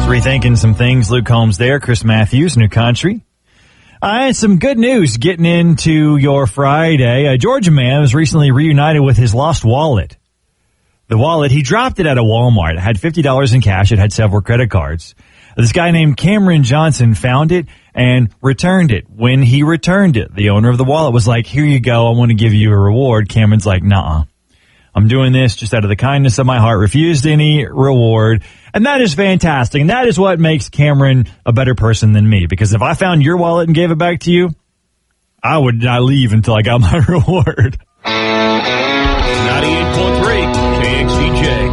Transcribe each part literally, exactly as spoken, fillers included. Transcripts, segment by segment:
rethinking some things. Luke Combs there, Chris Matthews, New Country. Uh, and some good news getting into your Friday. A Georgia man was recently reunited with his lost wallet. The wallet, he dropped it at a Walmart. It had fifty dollars in cash. It had several credit cards. This guy named Cameron Johnson found it and returned it. When he returned it, the owner of the wallet was like, here you go. I want to give you a reward. Cameron's like, nuh-uh. I'm doing this just out of the kindness of my heart. Refused any reward. And that is fantastic. And that is what makes Cameron a better person than me. Because if I found your wallet and gave it back to you, I would not leave until I got my reward. ninety-eight point three K X D J.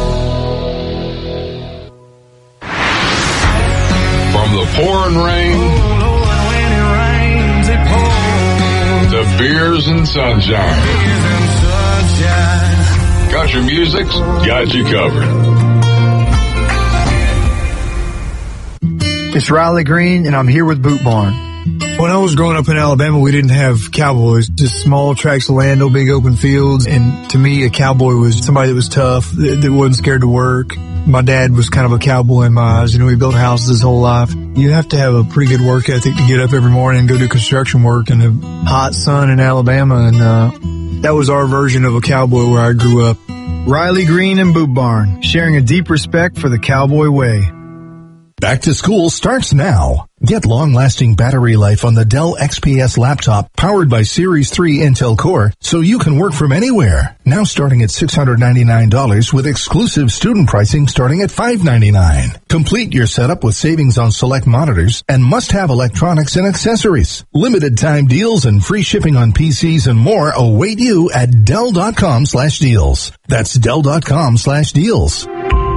From the pouring rain to beers and sunshine. Country music's got you covered. It's Riley Green, and I'm here with Boot Barn. When I was growing up in Alabama, we didn't have cowboys, just small tracts of land, no big open fields. And to me, a cowboy was somebody that was tough, that, that wasn't scared to work. My dad was kind of a cowboy in my eyes. You know, he built houses his whole life. You have to have a pretty good work ethic to get up every morning and go do construction work in the hot sun in Alabama. And uh that was our version of a cowboy where I grew up. Riley Green and Boot Barn, sharing a deep respect for the cowboy way. Back to school starts now. Get long-lasting battery life on the Dell X P S laptop powered by Series three Intel Core so you can work from anywhere. Now starting at six hundred ninety-nine dollars with exclusive student pricing starting at five hundred ninety-nine dollars. Complete your setup with savings on select monitors and must-have electronics and accessories. Limited time deals and free shipping on P Cs and more await you at Dell.com slash deals. That's Dell.com slash deals.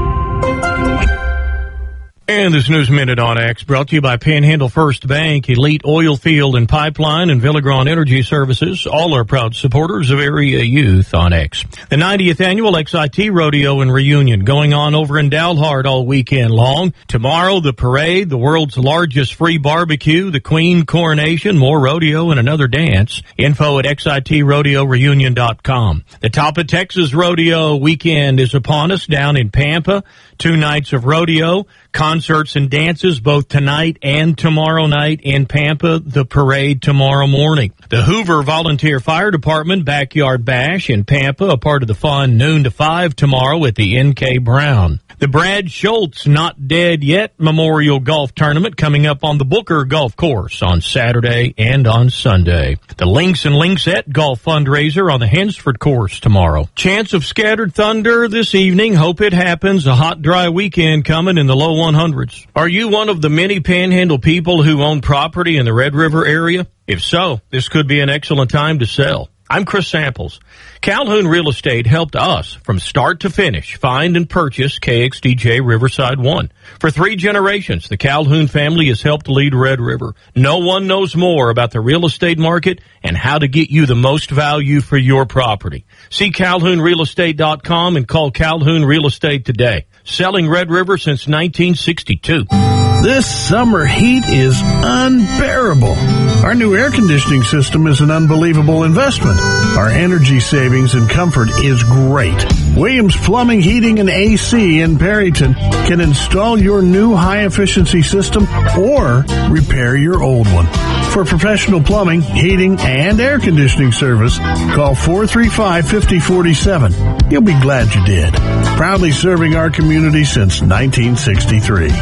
And this News Minute on X brought to you by Panhandle First Bank, Elite Oil Field and Pipeline, and Villegron Energy Services. All are proud supporters of area youth on X. The ninetieth Annual X I T Rodeo and Reunion going on over in Dalhart all weekend long. Tomorrow, the parade, the world's largest free barbecue, the Queen Coronation, more rodeo, and another dance. Info at X I T rodeo reunion dot com. The Top of Texas Rodeo weekend is upon us down in Pampa. Two nights of rodeo, concerts and dances both tonight and tomorrow night in Pampa, the parade tomorrow morning. The Hoover Volunteer Fire Department Backyard Bash in Pampa, a part of the fun, noon to five tomorrow at the N K Brown. The Brad Schultz Not Dead Yet Memorial Golf Tournament coming up on the Booker Golf Course on Saturday and on Sunday. The Lynx and Lynxette Golf Fundraiser on the Hensford Course tomorrow. Chance of scattered thunder this evening. Hope it happens. A hot, dry weekend coming in the low one hundreds. Are you one of the many Panhandle people who own property in the Red River area? If so, this could be an excellent time to sell. I'm Chris Samples. Calhoun Real Estate helped us from start to finish find and purchase K X D J Riverside one. For three generations, the Calhoun family has helped lead Red River. No one knows more about the real estate market and how to get you the most value for your property. See Calhoun Real Estate dot com and call Calhoun Real Estate today. Selling Red River since nineteen sixty-two. This summer heat is unbearable. Our new air conditioning system is an unbelievable investment. Our energy savings and comfort is great. Williams Plumbing, Heating, and A C in Perryton can install your new high-efficiency system or repair your old one. For professional plumbing, heating, and air conditioning service, call four three five, five oh four seven. You'll be glad you did. Proudly serving our community since nineteen sixty-three.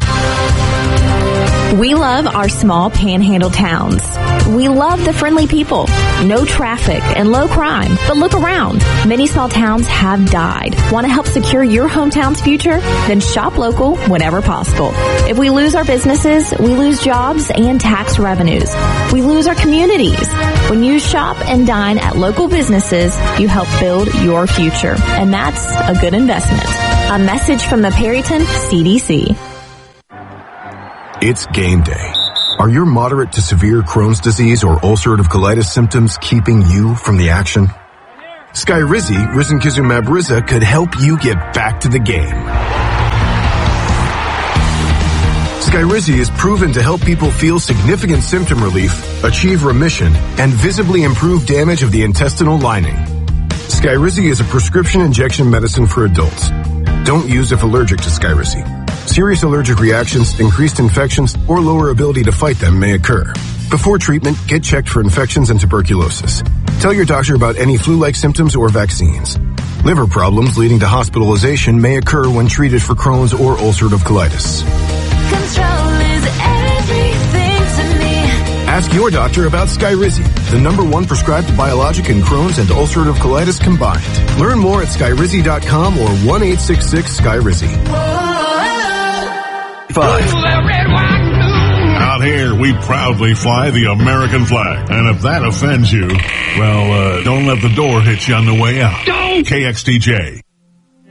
We love our small panhandle towns. We love the friendly people, no traffic, and low crime. But look around. Many small towns have died. Want to help secure your hometown's future? Then shop local whenever possible. If we lose our businesses, we lose jobs and tax revenues. We lose our communities. When you shop and dine at local businesses, you help build your future. And that's a good investment. A message from the Perryton C D C. It's game day. Are your moderate to severe Crohn's disease or ulcerative colitis symptoms keeping you from the action? Skyrizi, risankizumab Riza, could help you get back to the game. Skyrizi is proven to help people feel significant symptom relief, achieve remission, and visibly improve damage of the intestinal lining. Skyrizi is a prescription injection medicine for adults. Don't use if allergic to Skyrizi. Serious allergic reactions, increased infections, or lower ability to fight them may occur. Before treatment, get checked for infections and tuberculosis. Tell your doctor about any flu-like symptoms or vaccines. Liver problems leading to hospitalization may occur when treated for Crohn's or ulcerative colitis. Control is everything to me. Ask your doctor about Skyrizi, the number one prescribed biologic in Crohn's and ulcerative colitis combined. Learn more at skyrizi dot com or one eight six six Skyrizi. Five. Out here, we proudly fly the American flag. And if that offends you, well, uh, don't let the door hit you on the way out. Don't! K X T J,